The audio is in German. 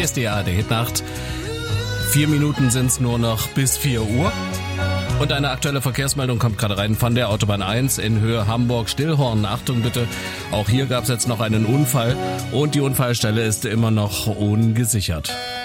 Hier ist die ARD Hitnacht. 4 Minuten sind es nur noch bis 4 Uhr. Und eine aktuelle Verkehrsmeldung kommt gerade rein von der Autobahn 1 in Höhe Hamburg-Stillhorn. Achtung bitte, auch hier gab es jetzt noch einen Unfall und die Unfallstelle ist immer noch ungesichert.